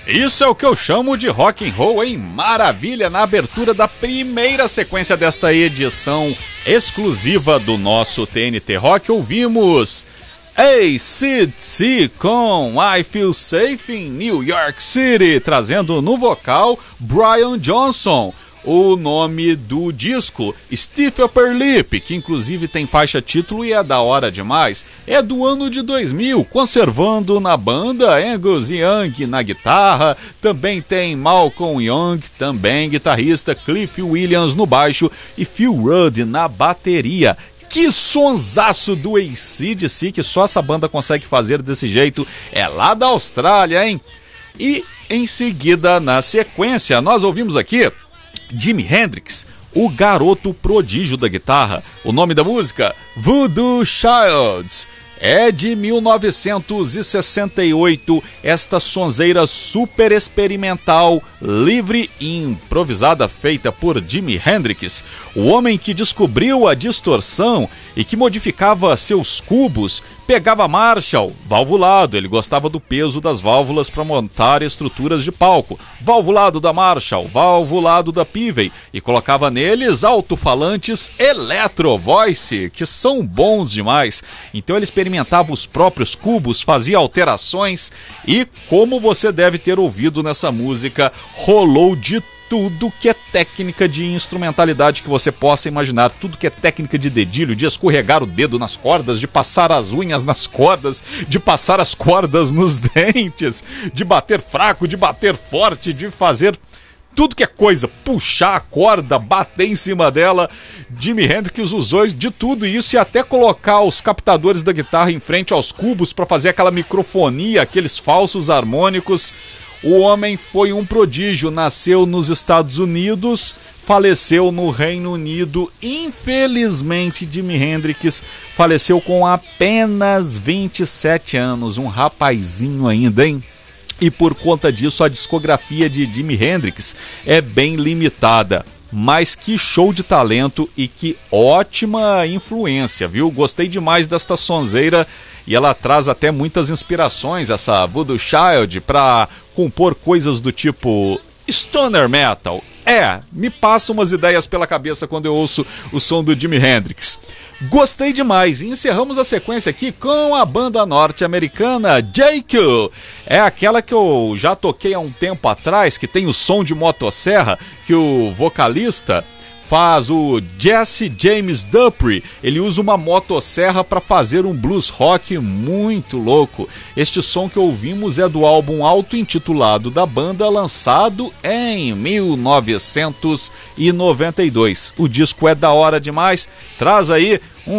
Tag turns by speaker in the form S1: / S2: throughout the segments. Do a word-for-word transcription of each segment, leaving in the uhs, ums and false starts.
S1: Isso é o que eu chamo de rock and roll, hein? Maravilha! Na abertura da primeira sequência desta edição exclusiva do nosso T N T Rock, ouvimos A C D C com I Feel Safe in New York City, trazendo no vocal Brian Johnson. O nome do disco, Stiff Upper Lip, que inclusive tem faixa título e é da hora demais, é do ano de dois mil, conservando na banda Angus Young na guitarra, também tem Malcolm Young, também guitarrista, Cliff Williams no baixo e Phil Rudd na bateria. Que sonsaço do A C D C, que só essa banda consegue fazer desse jeito, é lá da Austrália, hein? E em seguida, na sequência, nós ouvimos aqui Jimi Hendrix, o garoto prodígio da guitarra. O nome da música, Voodoo Child, é de mil novecentos e sessenta e oito, esta sonzeira super experimental, livre e improvisada, feita por Jimi Hendrix, o homem que descobriu a distorção e que modificava seus cubos. Pegava Marshall, valvulado, ele gostava do peso das válvulas para montar estruturas de palco. Valvulado da Marshall, valvulado da Pivey, e colocava neles alto-falantes Electro Voice, que são bons demais. Então ele experimentava os próprios cubos, fazia alterações e, como você deve ter ouvido nessa música, rolou de tudo que é técnica de instrumentalidade que você possa imaginar, tudo que é técnica de dedilho, de escorregar o dedo nas cordas, de passar as unhas nas cordas, de passar as cordas nos dentes, de bater fraco, de bater forte, de fazer tudo que é coisa, puxar a corda, bater em cima dela. Jimi Hendrix usou de tudo isso e até colocar os captadores da guitarra em frente aos cubos para fazer aquela microfonia, aqueles falsos harmônicos. O homem foi um prodígio, nasceu nos Estados Unidos, faleceu no Reino Unido. Infelizmente, Jimi Hendrix faleceu com apenas vinte e sete anos, um rapazinho ainda, hein? E por conta disso, a discografia de Jimi Hendrix é bem limitada. Mas que show de talento e que ótima influência, viu? Gostei demais desta sonzeira e ela traz até muitas inspirações, essa Voodoo Child, para compor coisas do tipo stoner metal. É, me passa umas ideias pela cabeça quando eu ouço o som do Jimi Hendrix. Gostei demais e encerramos a sequência aqui com a banda norte-americana J Q. É aquela que eu já toquei há um tempo atrás, que tem o som de motosserra, que o vocalista faz, o Jesse James Dupree. Ele usa uma motosserra para fazer um blues rock muito louco. Este som que ouvimos é do álbum auto-intitulado da banda, lançado em mil novecentos e noventa e dois. O disco é da hora demais, traz aí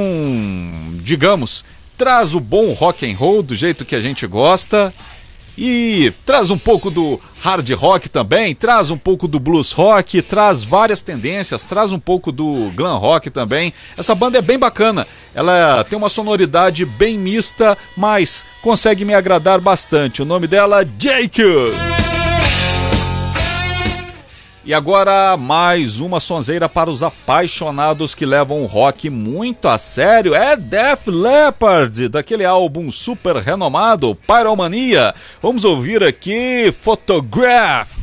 S1: um, digamos, traz o bom rock and roll do jeito que a gente gosta. E traz um pouco do hard rock também, traz um pouco do blues rock, traz várias tendências, traz um pouco do glam rock também. Essa banda é bem bacana, ela tem uma sonoridade bem mista, mas consegue me agradar bastante. O nome dela é J Q. E agora mais uma sonzeira para os apaixonados que levam o rock muito a sério. É Def Leppard, daquele álbum super renomado, Pyromania. Vamos ouvir aqui Photograph.